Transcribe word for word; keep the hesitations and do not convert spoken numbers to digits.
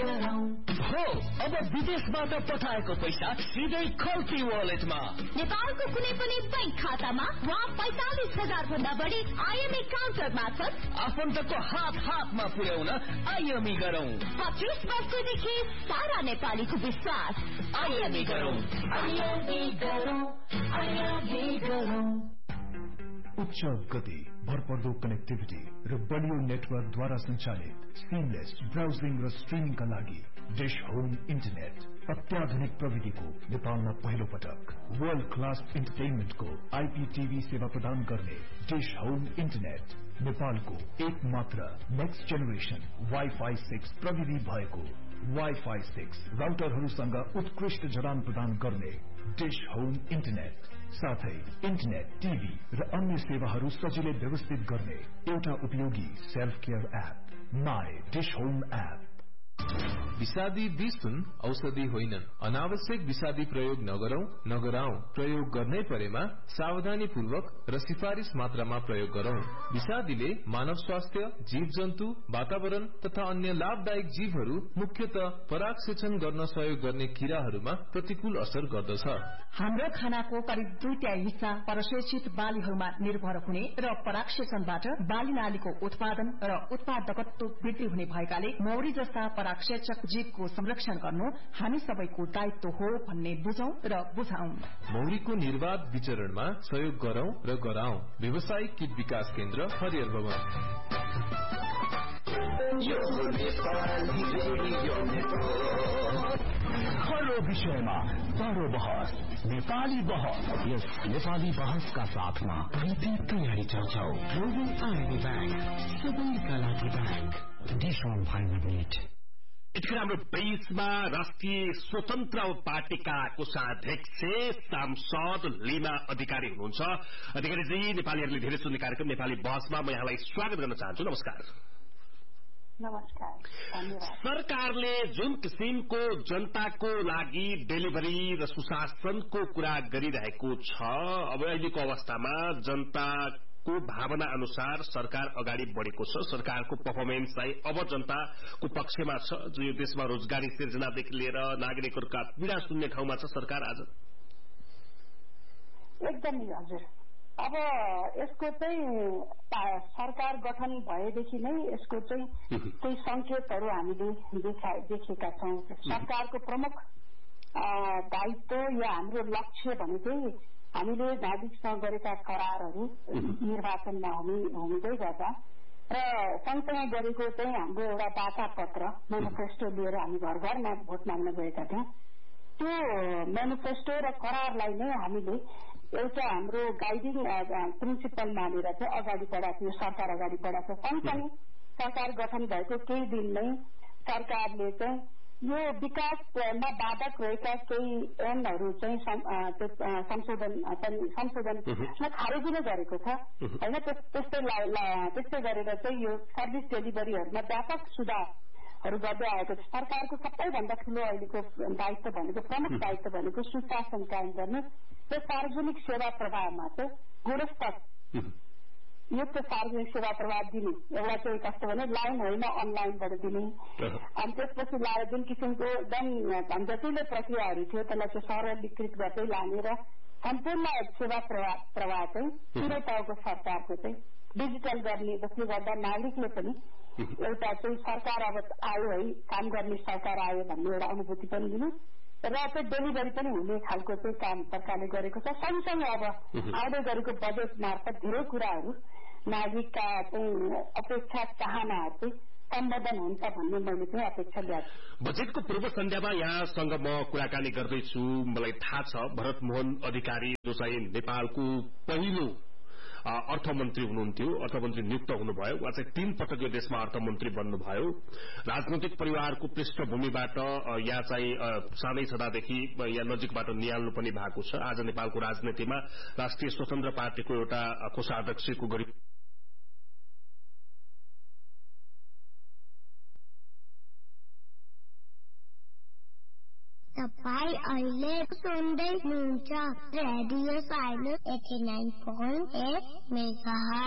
हो अब विदेशबाट पठाएको पैसा सिधै खल्ती वालेटमा नेपालको कुनै पनि बैंक खातामा वा पैंतालीस हजार भन्दा बढी आइएमई काउन्टर मार्फत आफन्तको हात हातमा पुर्याउन आइएमई गरौं। पच्चीस वर्षदेखि सारा नेपालीको विश्वास आइएमई गरौं। आइएमई गरौं। आइएमई गरौं। उच्च गति, भरपर्दो कनेक्टिभिटी र बलियो नेटवर्कद्वारा सञ्चालित सीमलेस ब्राउजिङ र स्ट्रिमिङका लागि डिश होम इन्टरनेट अत्याधुनिक प्रविधिको नेपालमा पहिलो पटक वर्ल्ड क्लास इन्टरटेनमेन्टको आइपीटीभी सेवा प्रदान गर्ने डिश होम इन्टरनेट नेपालको एक मात्र नेक्स्ट जेनेरेसन वाइफाई सिक्स प्रविधि भएको वाइफाई सिक्स राउटरहरूसँग उत्कृष्ट जडान प्रदान गर्ने डिश होम इन्टरनेट साथै इन्टरनेट, टिभी र अन्य सेवाहरू सजिलै व्यवस्थित गर्ने एउटा उपयोगी self care app my dish home app. विषादी विष हुन्, औषधि होइनन्। अनावश्यक विषादी प्रयोग नगरौं, नगराउँ। प्रयोग गर्नै परेमा सावधानी पूर्वक र सिफारिश मात्रामा प्रयोग गरौं। विषादीले मानव स्वास्थ्य, जीव जन्तु, वातावरण तथा अन्य लाभदायक जीवहरू मुख्यतः परागसेचन गर्न सहयोग गर्ने किराहरूमा प्रतिकूल असर गर्दछ। हाम्रो खानाको करिब दुई तिहाई हिस्सा परसेचित बालीहरूमा निर्भर हुने र परागसेचनबाट बाली नालीको उत्पादन र उत्पादकत्व वृद्धि हुने भएकाले मौरी जस्ता परागसेचक जीवको संरक्षण गर्नु हामी सबैको दायित्व हो भन्ने बुझौं र बुझाउँ। मौरीको निर्वाध विचरणमा सहयोग गरौं र गराउँ। व्यावसायिक कीट विकास केन्द्र हरियर भवन। हर विषयमा बडो बहस, नेपाली बहस। यस नेपाली बहसका साथमा नीति तयारी चर्चा। ग्लोबल आइडी ब्याङ्क, सबैका लागि bank. Dish home fibre net. यतिखेर हाम्रो बीचमा राष्ट्रिय स्वतन्त्र पार्टीका कोषाध्यक्ष सांसद लीमा अधिकारी हुनुहुन्छ। अधिकारीजी, नेपालीहरूले धेरै सुन्ने कार्यक्रम नेपाली बहसमा म यहाँलाई स्वागत गर्न चाहन्छु। नमस्कार। नमस्कार, धन्यवाद। सरकारले जुन किसिमको जनताको लागि डेलिभरी र सुशासनको कुरा गरिरहेको छ, अब अहिलेको अवस्थामा जनता को भावना अनुसार सरकार अगाडि बढेको छ। सरकारको पर्फर्मेन्स चाहिँ अब जनताको पक्षमा छ। जो यो देशमा रोजगारी सिर्जनादेखि लिएर नागरिकहरूका पीड़ा सुन्ने ठाउँमा छ सरकार आज। एकदमै हजुर। अब यसको चाहिँ सरकार गठन भएदेखि नै यसको चाहिँ केही संकेतहरू हामीले देखेका छौँ। सरकारको प्रमुख दायित्व या हाम्रो लक्ष्य भनेकै हामीले नागरिकसँग गरेका करारहरू निर्वाचनमा हुँदै गर्दा र सँगसँगै गरेको चाहिँ हाम्रो एउटा वाचा पत्र मेनिफेस्टो लिएर हामी घर घरमा भोट माग्न गएका थियौँ। त्यो मेनिफेस्टो र करारलाई नै हामीले एउटा हाम्रो गाइडिङ प्रिन्सिपल मानेर चाहिँ अगाडि बढाएको थियो, सरकार अगाडि बढाएको। सँगसँगै सरकार गठन भएको केही दिन नै सरकारले चाहिँ यो विकासमा बाधक रहेका केही ऐनहरू चाहिँ संशोधन संशोधन खारेजी नै गरेको छ होइन। त्यस्तै त्यस्तै गरेर चाहिँ यो सर्भिस डेलिभरीहरूमा व्यापक सुधारहरू गर्दै आएको छ। सरकारको सबैभन्दा ठूलो अहिलेको दायित्व भनेको प्रमुख दायित्व भनेको सुशासन कायम गर्नु र सार्वजनिक सेवा प्रवाहमा चाहिँ गुणस्तर युक्त सार्वजनिक सेवा प्रवाह दिने। एउटा चाहिँ कस्तो भने लाइन होइन अनलाइनबाट दिने। अनि त्यसपछि लाएर जुन किसिमको एकदम झन्झटिलो प्रक्रियाहरू थियो त्यसलाई चाहिँ सरलीकृत गर्दै लाने र सम्पूर्ण सेवा प्रवाह प्रवाह चाहिँ तिनै तहको सरकारको चाहिँ डिजिटल गर्ने, जसले गर्दा नागरिकले पनि एउटा चाहिँ सरकार अब आयो है, काम गर्ने सरकार आयो भन्ने एउटा अनुभूति पनि दिनु र चाहिँ डेलिभरी पनि हुने खालको चाहिँ काम सरकारले गरेको छ। सँगसँगै अब आउँदै गरेको बजेट मार्फत धेरै कुराहरू नागरिकका चाहिँ अपेक्षा चाहनाहरू चाहिँ सम्बोधन हुन्छ भन्ने मैले चाहिँ अपेक्षा ल्याएको छु। बजेटको पूर्व सन्ध्यामा यहाँसँग म कुराकानी गर्दैछु। मलाई थाहा छ भरत मोहन अधिकारी जो चाहिँ नेपालको पहिलो अर्थमन्त्री हुनुहुन्थ्यो, अर्थमन्त्री नियुक्त हुनुभयो। उहाँ चाहिँ तीन पटक यो देशमा अर्थमन्त्री बन्नुभयो। राजनैतिक परिवारको पृष्ठभूमिबाट यहाँ चाहिँ सानै छँदादेखि यहाँ नजिकबाट निहाल्नु पनि भएको छ। आज नेपालको राजनीतिमा राष्ट्रिय स्वतन्त्र पार्टीको एउटा कोषाध्यक्षको गरी तपाईं अहिले सुन्दै हुनुहुन्छ radio silence eighty nine point at megahertz.